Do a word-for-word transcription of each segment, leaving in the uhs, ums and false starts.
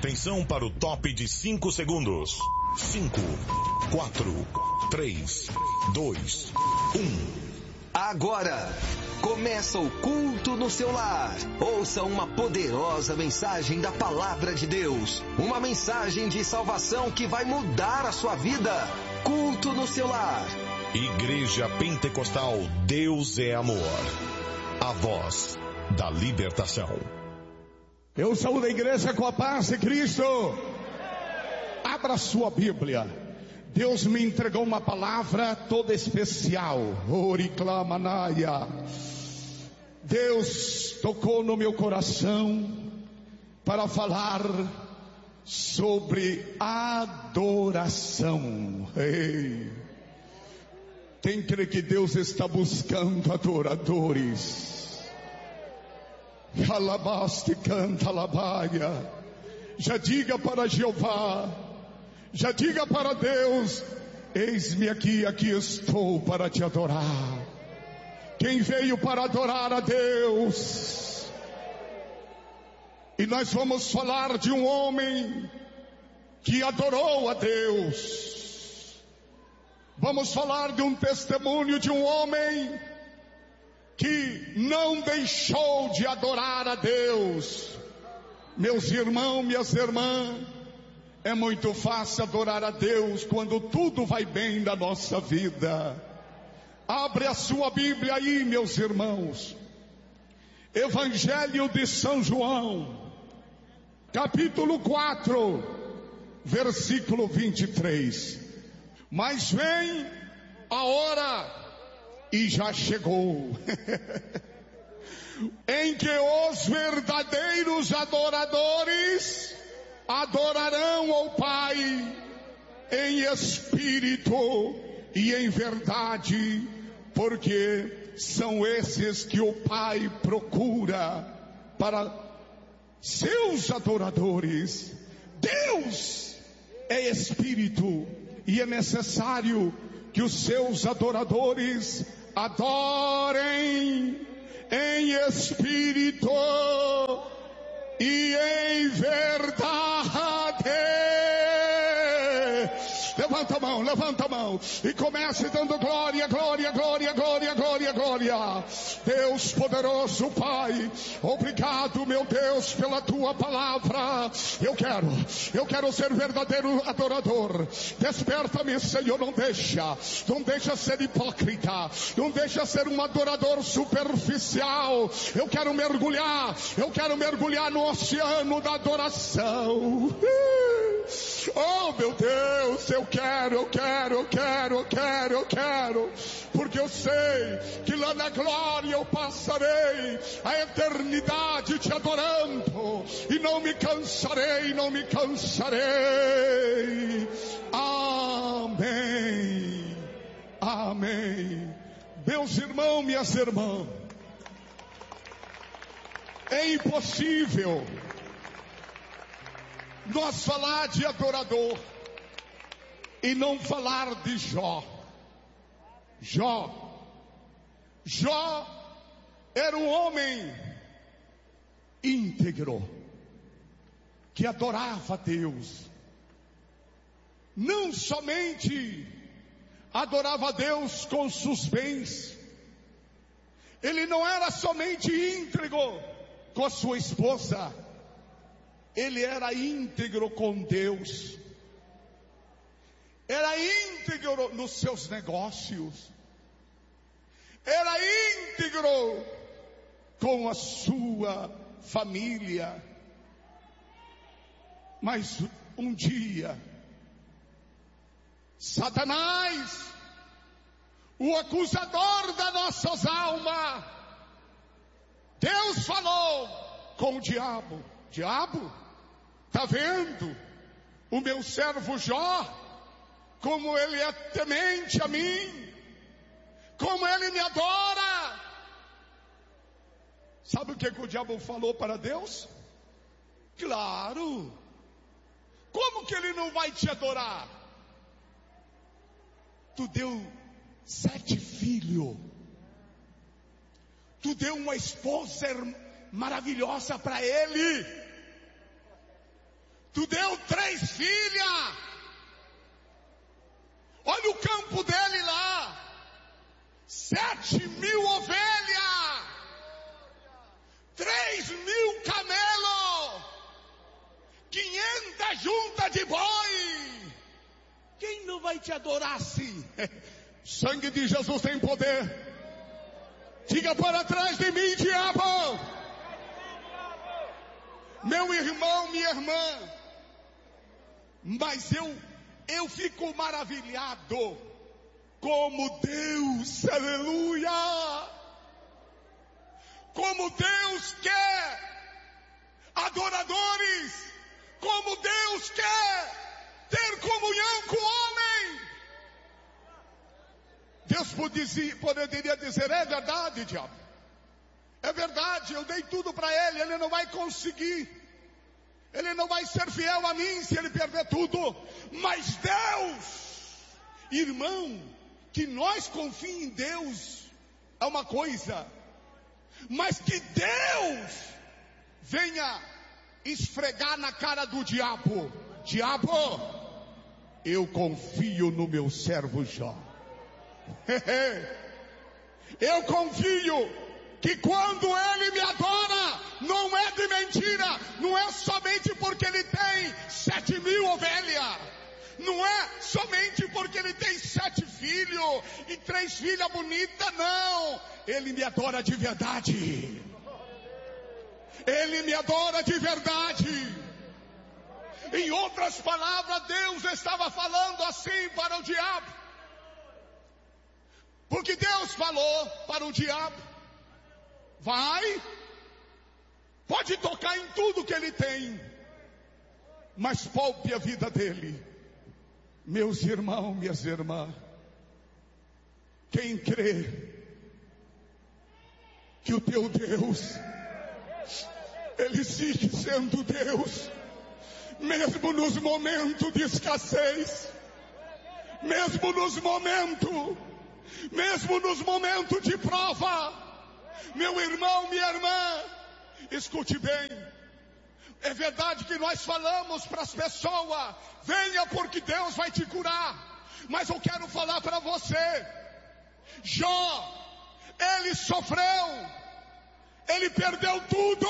Atenção para o top de cinco segundos. cinco, quatro, três, dois, um. Agora, começa o culto no seu lar. Ouça uma poderosa mensagem da Palavra de Deus. Uma mensagem de salvação que vai mudar a sua vida. Culto no seu lar. Igreja Pentecostal Deus é Amor. A voz da libertação. Eu saúdo a igreja com a paz de Cristo. Abra sua Bíblia. Deus me entregou uma palavra toda especial. Oriclamanaya. Deus tocou no meu coração para falar sobre adoração. Ei. Quem crê que Deus está buscando adoradores? Alabaste canta alabaia. Já diga para Jeová, já diga para Deus: eis-me aqui, aqui estou para te adorar. Quem veio para adorar a Deus? E nós vamos falar de um homem que adorou a Deus. Vamos falar de um testemunho de um homem que não deixou de adorar a Deus. Meus irmãos, minhas irmãs, é muito fácil adorar a Deus quando tudo vai bem na nossa vida. Abre a sua Bíblia aí, meus irmãos. Evangelho de São João, capítulo quatro, versículo vinte e três. Mas vem a hora, e já chegou, em que os verdadeiros adoradores adorarão ao Pai em espírito e em verdade, porque são esses que o Pai procura para seus adoradores. Deus é espírito e é necessário que os seus adoradores adorem em espírito e em verdade. Levanta a mão, levanta a mão e comece dando glória, glória, glória, glória, glória, glória. Deus poderoso, Pai, obrigado, meu Deus, pela tua palavra. Eu quero, eu quero ser verdadeiro adorador. Desperta-me, Senhor, não deixa, não deixa ser hipócrita, não deixa ser um adorador superficial. Eu quero mergulhar, eu quero mergulhar no oceano da adoração. Oh, meu Deus, eu quero, eu quero, eu quero, eu quero, eu quero, porque eu sei que lá na glória eu passarei a eternidade te adorando, e não me cansarei, não me cansarei. Amém, amém. Meus irmãos, minhas irmãs, é impossível nós falar de adorador e não falar de Jó. Jó, Jó era um homem íntegro, que adorava a Deus. Não somente adorava a Deus com seus bens, ele não era somente íntegro com a sua esposa, ele era íntegro com Deus, era íntegro nos seus negócios, era íntegro com a sua família. Mas um dia, Satanás, o acusador das nossas almas, Deus falou com o diabo: diabo, tá vendo o meu servo Jó, como ele é temente a mim, como ele me adora? Sabe o que, que o diabo falou para Deus? Claro, como que ele não vai te adorar? Tu deu sete filhos, tu deu uma esposa maravilhosa para ele, Tu deu três filhas. Olha o campo dele lá. Sete mil ovelhas. Três mil camelos. Quinhentas juntas de boi. Quem não vai te adorar assim? Sangue de Jesus tem poder. Diga para trás de mim, diabo. Meu irmão, minha irmã. Mas eu, eu fico maravilhado. Como Deus, aleluia. Como Deus quer adoradores. Como Deus quer ter comunhão com o homem. Deus poderia dizer, é verdade, diabo. É verdade, eu dei tudo para ele, ele não vai conseguir. Ele não vai ser fiel a mim se ele perder tudo. Mas Deus, irmão, que nós confiemos em Deus é uma coisa. Mas que Deus venha esfregar na cara do diabo. Diabo, eu confio no meu servo Jó. Eu confio que quando ele me adora, não é de mentira, não é somente porque ele tem sete mil ovelhas, não é somente porque ele tem sete filhos e três filhas bonitas, não. Ele me adora de verdade. Ele me adora de verdade. Em outras palavras, Deus estava falando assim para o diabo. Porque Deus falou para o diabo, vai, pode tocar em tudo que ele tem, mas poupe a vida dele. Meus irmãos, minhas irmãs, quem crê que o teu Deus, ele sigue sendo Deus, mesmo nos momentos de escassez, mesmo nos momentos, mesmo nos momentos de prova. Meu irmão, minha irmã, escute bem. É verdade que nós falamos para as pessoas, venha porque Deus vai te curar. Mas eu quero falar para você, Jó, ele sofreu, ele perdeu tudo,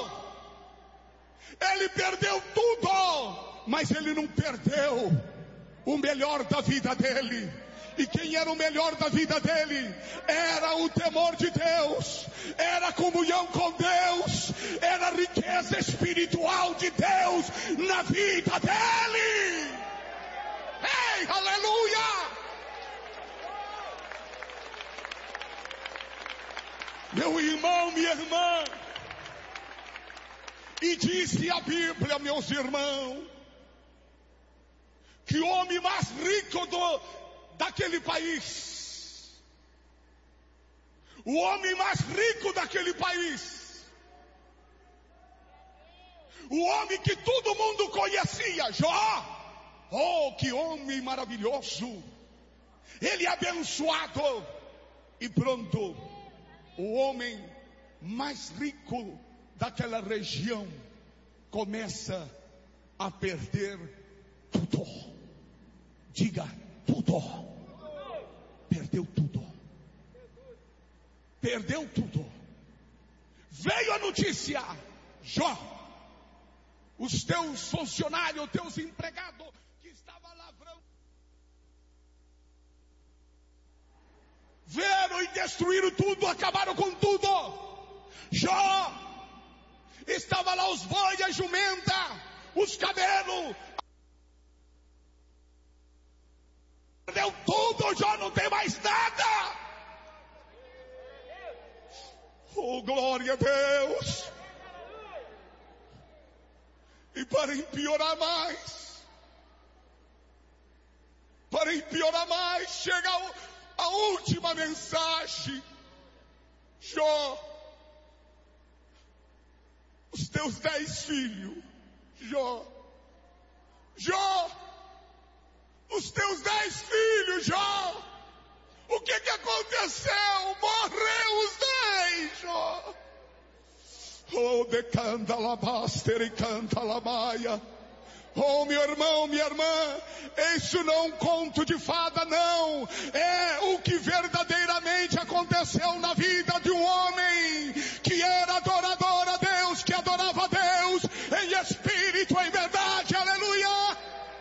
ele perdeu tudo, mas ele não perdeu o melhor da vida dele. E quem era o melhor da vida dele? Era o temor de Deus, era a comunhão com Deus, era a riqueza espiritual de Deus na vida dele. Ei, aleluia! Meu irmão, minha irmã, e disse a Bíblia, meus irmãos, que o homem mais rico do daquele país, o homem mais rico daquele país, o homem que todo mundo conhecia, Jó, oh, que homem maravilhoso, ele abençoado, e pronto, o homem mais rico daquela região começa a perder tudo. Diga, tudo. Perdeu tudo. Perdeu tudo. Veio a notícia, Jó, os teus funcionários, os teus empregados que estavam lavrando, vieram e destruíram tudo, acabaram com tudo. Jó, estava lá os bois, a jumenta, os camelos, perdeu tudo, Jó não tem mais nada. Oh, glória a Deus. E para empiorar mais, para empiorar mais, chega a última mensagem. Jó, os teus dez filhos, Jó, Jó, os teus dez filhos, Jó, o que que aconteceu? Morreu os dez, Jó. Oh, decanta labaster e canta lamaia. Oh, meu irmão, minha irmã, isso não é um conto de fada, não. É o que verdadeiramente aconteceu na vida de um homem que era adorador a Deus, que adorava a Deus em espírito, em verdade. Aleluia!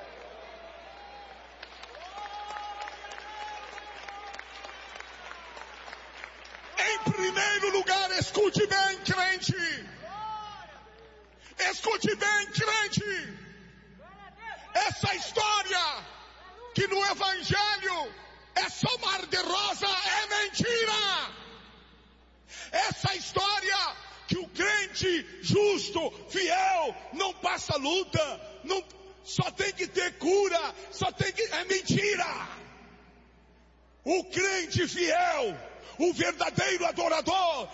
Em primeiro lugar, escute bem, crente. Escute bem, crente. Essa história que no Evangelho é só mar de rosa é mentira. Essa história que o crente justo, fiel, não passa luta, não, só tem que ter cura, só tem que... é mentira. O crente fiel, o verdadeiro adorador,